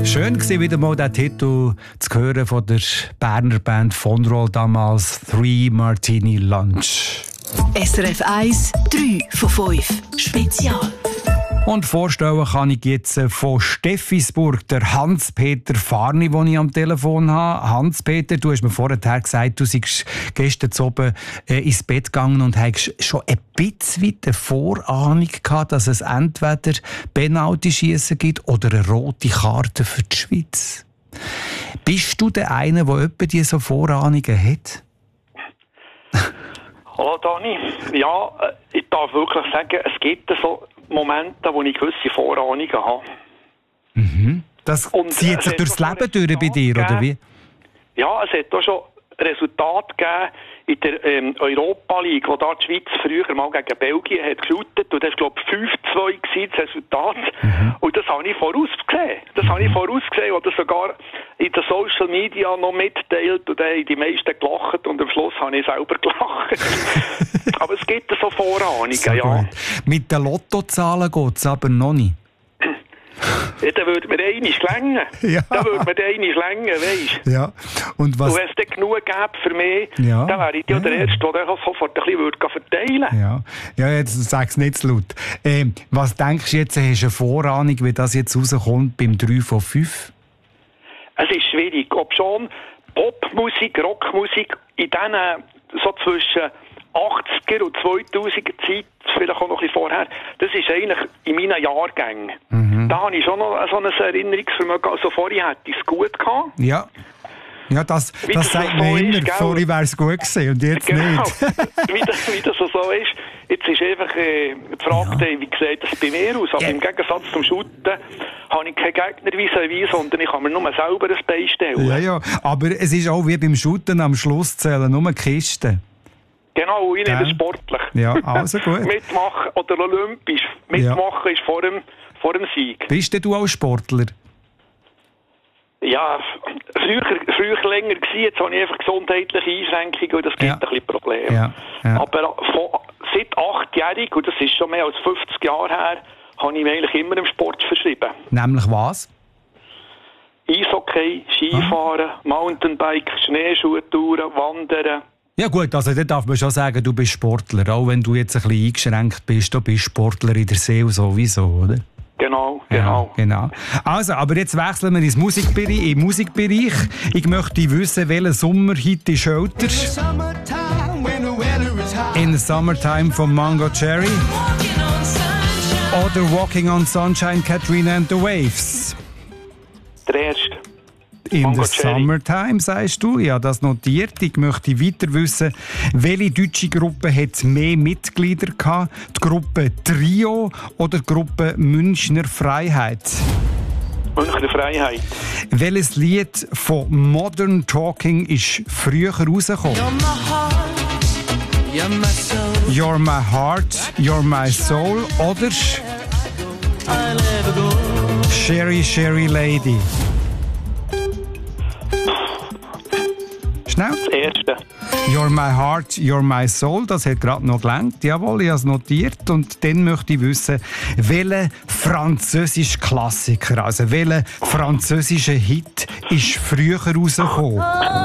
Schön war wieder mal der Titel zu hören von der Berner Band von Roll damals, 3 Martini Lunch. SRF 1, 3 von 5 Spezial. Und vorstellen kann ich jetzt von Steffisburg, der Hans-Peter Farni, den ich am Telefon habe. Hans-Peter, du hast mir vorher gesagt, du seist gestern oben ins Bett gegangen und hast schon ein bisschen eine Vorahnung gehabt, dass es entweder Penalty-Schiessen gibt oder eine rote Karte für die Schweiz. Bist du der eine, der etwa diese Vorahnungen hat? Hallo Dani. Ja, ich darf wirklich sagen, es gibt so Momente, wo ich gewisse Vorahnungen habe. Mhm. Das zieht sich durchs Leben durch bei dir, oder wie? Ja, es hat auch schon Resultate gegeben in der Europa League, wo da die Schweiz früher mal gegen Belgien hat geshootet. Und das war, glaube ich, 5-2 das Resultat. Und das habe ich vorausgesehen. Oder sogar in den Social Media noch mitteilt. Und dann haben die meisten gelacht. Und am Schluss habe ich selber gelacht. Aber es gibt so Vorahnungen, so ja. Gut. Mit den Lottozahlen geht es aber noch nicht. Ja, dann würde mir einmal länger. Ja. Weisst du? Ja. Und wenn es dann genug gäbe für mich, dann wäre ich ja der Erste, der sofort ein bisschen verteilen würde. Ja, jetzt sag es nicht zu laut. Was denkst du jetzt, hast du eine Vorahnung, wie das jetzt rauskommt beim 3 von 5? Es ist schwierig. Ob schon Popmusik, Rockmusik, in diesen so zwischen 80er und 2000er Zeit, vielleicht auch noch ein bisschen vorher, das ist eigentlich in meinen Jahrgängen. Da habe ich schon noch so ein Erinnerungsvermögen. Also vorher hätte ich es gut gehabt. Ja, das sagt man so immer. Vorher wäre es gut gewesen und jetzt nicht. wie das so ist. Jetzt ist einfach die Frage, wie sieht das bei mir aus? Aber im Gegensatz zum Shooten habe ich keinen Gegner vis-à-vis, sondern ich kann mir nur selber ein Bein stellen. Ja, aber es ist auch wie beim Shooten am Schluss zählen nur Kisten. Genau, ich nehme sportlich. Ja, also gut. Mitmachen oder olympisch. Mitmachen ist vor dem Sieg. Bist denn du auch Sportler? Ja, früher länger gewesen. Jetzt habe ich einfach gesundheitliche Einschränkungen und das gibt ein bisschen Probleme. Ja. Aber seit 8-jährig, und das ist schon mehr als 50 Jahre her, habe ich mich eigentlich immer dem Sport verschrieben. Nämlich was? Eishockey, Skifahren, Mountainbike, Schneeschuhtouren, Wandern. Ja gut, also da darf man schon sagen, du bist Sportler. Auch wenn du jetzt ein bisschen eingeschränkt bist, du bist Sportler in der Seele sowieso, oder? Genau. Genau. Also, aber jetzt wechseln wir ins Musikbereich. Ich möchte wissen, welcher Sommerhit ist älter? In the Summertime von Mango Cherry. Oder Walking on Sunshine, Katrina and the Waves. Der erste. In the Summertime, sagst du? Ja, das notiert. Ich möchte weiter wissen, welche deutsche Gruppe hat mehr Mitglieder gehabt? Die Gruppe Trio oder die Gruppe Münchner Freiheit? Münchner Freiheit. Welches Lied von Modern Talking ist früher rausgekommen? You're my heart, you're my soul oder Sherry, Sherry Lady? Schnell. Das erste. You're my heart, you're my soul. Das hat gerade noch gelangt. Jawohl, ich habe es notiert. Und dann möchte ich wissen, welcher französische Klassiker, also welcher französische Hit ist früher rausgekommen?